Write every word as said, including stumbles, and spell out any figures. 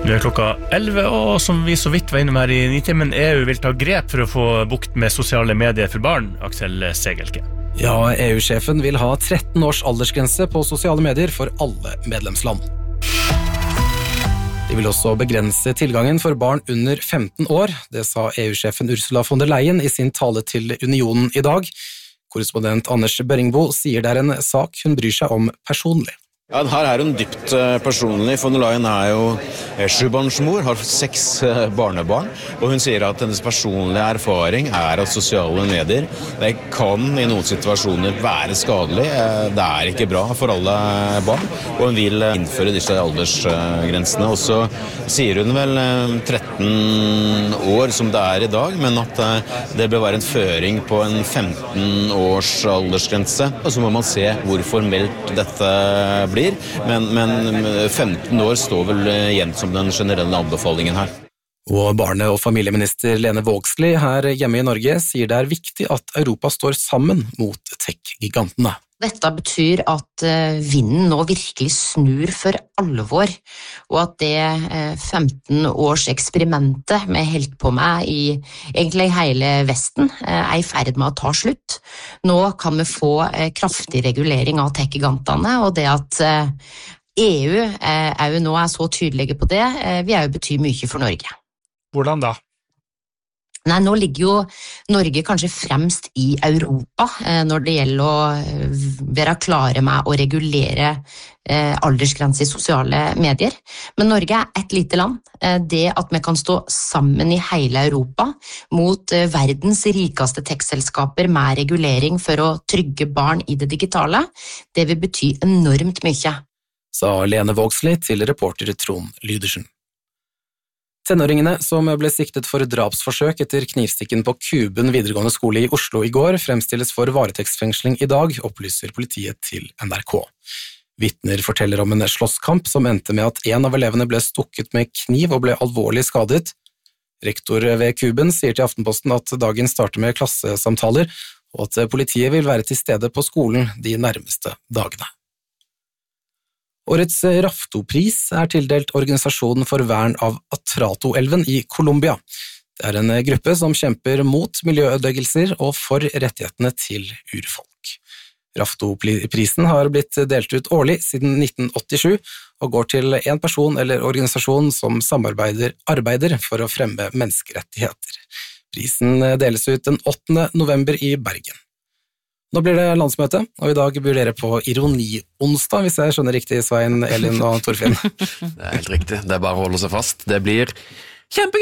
Nå er klokka elleve, og som vi så vidt var innom her i Nitimen, E U vil ta grep for å få bukt med sosiale medier for barn, Aksel Segelke. Ja, E U-sjefen vil ha tretten års aldersgrense på sosiale medier for alle medlemsland. De vil også begrense tilgangen for barn under femten år, det sa E U-sjefen Ursula von der Leyen i sin tale til Unionen i dag. Korrespondent Anders Børringbo sier det er en sak hun bryr seg om personlig. Ja, her er hun dypt personlig. Von der Leyen er jo sjubarnsmor, har seks barnebarn, og hun sier at hennes personlige erfaring er at sosiale medier, det kan i noen situasjoner være skadelig. Det er ikke bra for alle barn, og hun vil innføre disse aldersgrensene. Og så sier hun vel tretten år som det er i dag, men at det bør være en føring på en femten års aldersgrense. Og så må man se hvor formelt dette blir. Men, men femten år står vel igjen som den generelle anbefalingen her. Og barne- og familieminister Lene Vågslid her hjemme i Norge sier det er viktig at Europa står sammen mot tech-gigantene. Dette betyr at vinden nå virkelig snur for alvor, og at det femten års eksperimentet vi helt på med i egentlig hele Vesten er i ferd med å ta slutt. Nå kan vi få kraftig regulering av tech-gigantene, og det at E U er jo nå er så tydelige på det, vil jo bety mye for Norge. Hvordan da? Nei, nå ligger jo Norge kanskje fremst i Europa når det gjelder å være klare med å regulere aldersgrenser i sosiale medier. Men Norge er et lite land. Det at vi kan stå sammen i hele Europa mot verdens rikeste tech-selskaper med regulering for å trygge barn i det digitale, det vil bety enormt mye. Sa Lene Vågslid til reporter Trond Lydersen. Tenåringene som ble siktet for drapsforsøk etter knivstikken på Kuben videregående skole i Oslo i går fremstilles for varetektsfengsling i dag, opplyser politiet til N R K. Vitner forteller om en slåsskamp som endte med at en av elevene ble stukket med kniv og ble alvorlig skadet. Rektor ved Kuben sier til Aftenposten at dagen starter med klassesamtaler, og at politiet vil være til stede på skolen de nærmeste dagene. Årets Raftopris er tildelt Organisasjonen for vern av Atrato-elven i Colombia. Det er en gruppe som kjemper mot miljøødeleggelser og for rettighetene til urfolk. Raftoprisen har blitt delt ut årlig siden nitten åttisju og går til en person eller organisasjon som samarbeider arbeider for å fremme menneskerettigheter. Prisen deles ut den åttende november i Bergen. Nå blir det landsmøte, og i dag blir dere på ironi-onsdag, hvis jeg skjønner riktig, Svein, Elin og Torfinn. Det er helt riktig, det er bare å holde seg fast. Det blir kjempegøy!